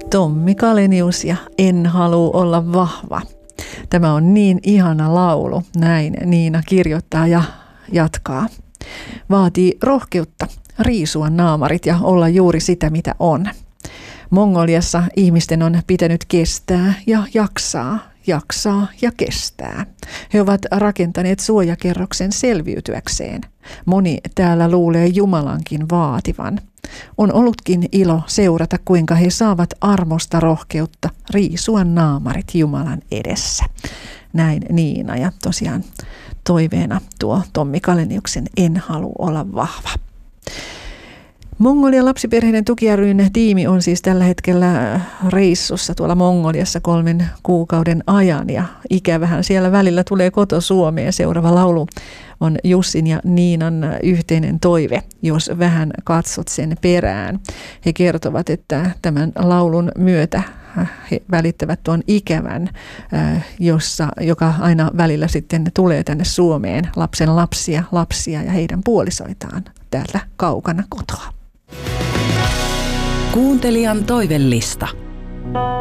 Tommi Kalenius ja En halua olla vahva. Tämä on niin ihana laulu, näin Niina kirjoittaa ja jatkaa. Vaatii rohkeutta riisua naamarit ja olla juuri sitä, mitä on. Mongoliassa ihmisten on pitänyt kestää ja jaksaa ja kestää. He ovat rakentaneet suojakerroksen selviytyäkseen. Moni täällä luulee Jumalankin vaativan. On ollutkin ilo seurata, kuinka he saavat armosta rohkeutta riisua naamarit Jumalan edessä. Näin Niina, ja tosiaan toiveena tuo Tommi Kaleniuksen En halua olla vahva. Mongolian lapsiperheiden tuki ry:n tiimi on siis tällä hetkellä reissussa tuolla Mongoliassa 3 kuukauden ajan, ja ikävähän siellä välillä tulee koto Suomeen. Seuraava laulu on Jussin ja Niinan yhteinen toive, jos vähän katsot sen perään. He kertovat, että tämän laulun myötä he välittävät tuon ikävän, joka aina välillä sitten tulee tänne Suomeen, lapsen lapsia ja heidän puolisoitaan täältä kaukana kotoa. Kuuntelijan toivellista.